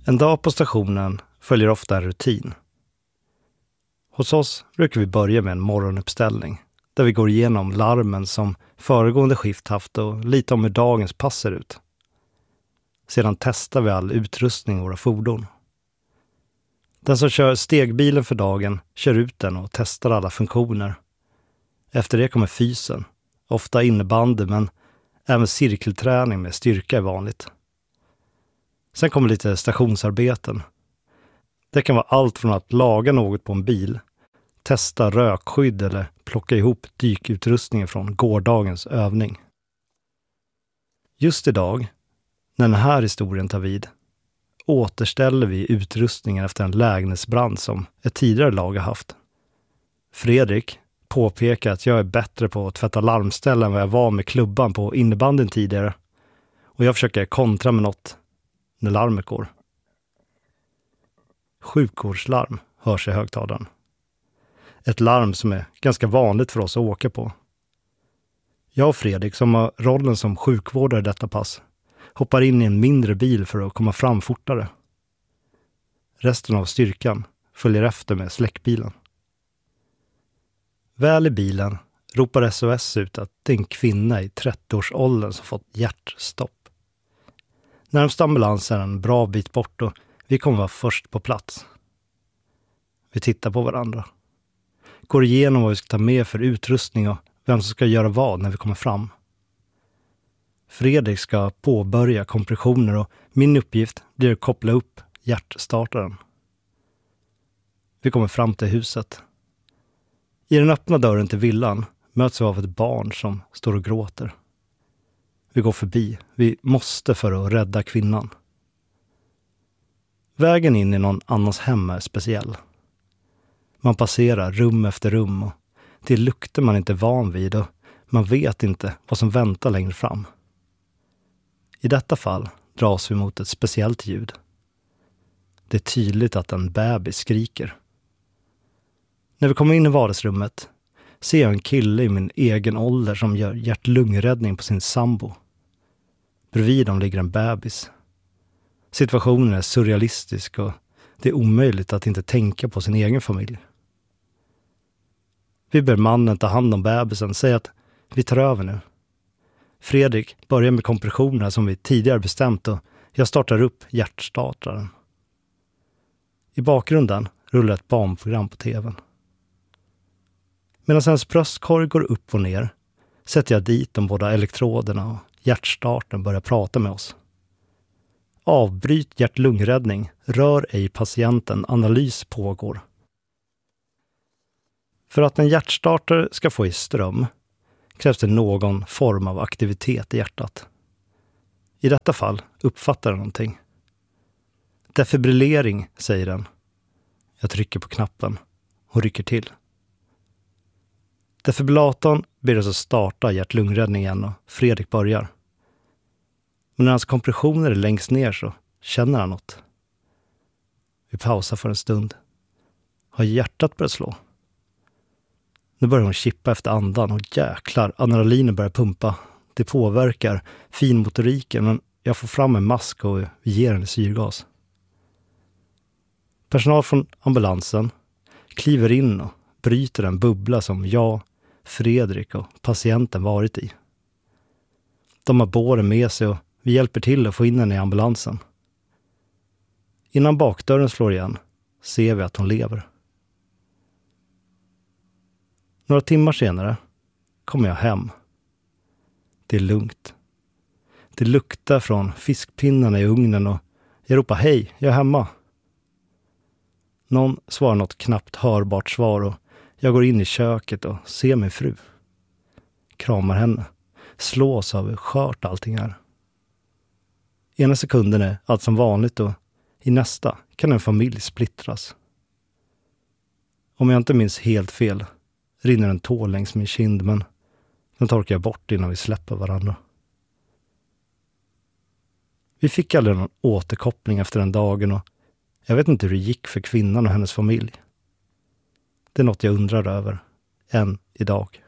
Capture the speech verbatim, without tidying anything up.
En dag på stationen följer ofta en rutin. Hos oss brukar vi börja med en morgonuppställning där vi går igenom larmen som föregående skift haft och lite om hur dagens pass ser ut. Sedan testar vi all utrustning i våra fordon. Den som kör stegbilen för dagen kör ut den och testar alla funktioner. Efter det kommer fysen, ofta innebandy men även cirkelträning med styrka är vanligt. Sen kommer lite stationsarbeten. Det kan vara allt från att laga något på en bil, testa rökskydd eller plocka ihop dykutrustningen från gårdagens övning. Just idag, när den här historien tar vid, återställer vi utrustningen efter en lägenhetsbrand som ett tidigare lag har haft. Fredrik påpekar att jag är bättre på att tvätta larmställen än vad jag var med klubban på innebandyn tidigare, och jag försöker kontra med något när larmet går. Sjukvårdslarm hörs i högtalaren. Ett larm som är ganska vanligt för oss att åka på. Jag och Fredrik, som har rollen som sjukvårdare i detta pass, hoppar in i en mindre bil för att komma fram fortare. Resten av styrkan följer efter med släckbilen. Väl i bilen ropar S O S ut att det är en kvinna i trettioårsåldern som fått hjärtstopp. Närmsta ambulans är en bra bit bort och vi kommer vara först på plats. Vi tittar på varandra. Går igenom vad vi ska ta med för utrustning och vem som ska göra vad när vi kommer fram. Fredrik ska påbörja kompressioner och min uppgift blir att koppla upp hjärtstartaren. Vi kommer fram till huset. I den öppna dörren till villan möts vi av ett barn som står och gråter. Vi går förbi. Vi måste för att rädda kvinnan. Vägen in i någon annans hem är speciell. Man passerar rum efter rum och det luktar man inte van vid och man vet inte vad som väntar längre fram. I detta fall dras vi mot ett speciellt ljud. Det är tydligt att en bebis skriker. När vi kommer in i vardagsrummet ser jag en kille i min egen ålder som gör hjärt-lungräddning på sin sambo. Bredvid dem ligger en bebis. Situationen är surrealistisk och det är omöjligt att inte tänka på sin egen familj. Vi ber mannen ta hand om bebisen och säger att vi tar över nu. Fredrik börjar med kompressionerna som vi tidigare bestämt och jag startar upp hjärtstartaren. I bakgrunden rullar ett barnprogram på tvn. Medan hans bröstkorg går upp och ner sätter jag dit de båda elektroderna och hjärtstarten börjar prata med oss. Avbryt hjärt-lungräddning, rör ej patienten, analys pågår. För att en hjärtstartare ska få i ström krävs det någon form av aktivitet i hjärtat. I detta fall uppfattar den någonting. Defibrillering, säger den. Jag trycker på knappen och rycker till. Defibrillatorn ber oss att starta hjärt-lungräddning igen och Fredrik börjar. Men när hans kompressioner är längst ner så känner han något. Vi pausar för en stund. Har hjärtat börjat slå? Nu börjar hon chippa efter andan och jäklar, adrenalinen börjar pumpa. Det påverkar finmotoriken men jag får fram en mask och vi ger henne syrgas. Personal från ambulansen kliver in och bryter en bubbla som jag, Fredrik och patienten varit i. De har båren med sig och vi hjälper till att få in henne i ambulansen. Innan bakdörren slår igen ser vi att hon lever. Några timmar senare kommer jag hem. Det är lugnt. Det luktar från fiskpinnarna i ugnen och jag ropar hej, jag är hemma. Någon svarar något knappt hörbart svar och jag går in i köket och ser min fru. Kramar henne. Slås av hur skört allting är. Ena sekunden är allt som vanligt och i nästa kan en familj splittras. Om jag inte minns helt fel rinner en tår längs min kind men den torkar jag bort innan vi släpper varandra. Vi fick aldrig någon återkoppling efter den dagen och jag vet inte hur det gick för kvinnan och hennes familj. Det är något jag undrar över än idag.